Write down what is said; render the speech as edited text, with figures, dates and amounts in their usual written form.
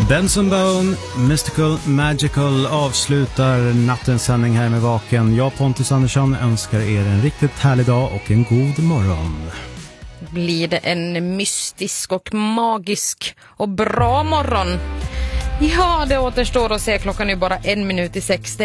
Benson Bone, Mystical Magical avslutar nattens sändning här med Vaken. Jag, Pontus Andersson, önskar er en riktigt härlig dag och en god morgon. Blir det en mystisk och magisk och bra morgon? Ja, det återstår att se. Klockan är bara 1:01.